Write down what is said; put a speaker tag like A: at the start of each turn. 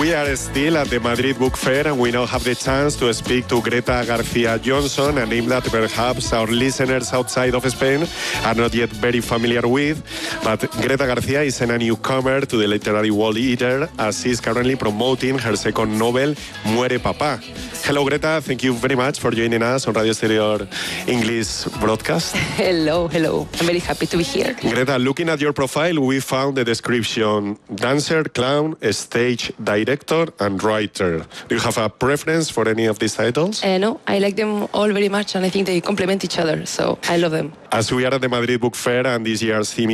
A: We are still at the Madrid Book Fair, and we now have the chance to speak to Greta García Johnson, a name that perhaps our listeners outside of Spain are not yet very familiar with. But Greta García is a newcomer to the literary world either, as she is currently promoting her second novel, Muere Papá. Hello, Greta. Thank you very much for joining us on Radio Exterior English broadcast.
B: Hello. I'm very happy to be here.
A: Greta, looking at your profile, we found the description: dancer, clown, stage director, and writer. Do you have a preference for any of these titles?
B: No, I like them all very much, and I think they complement each other, so I love them.
A: As we are at the Madrid Book Fair, and this year's theme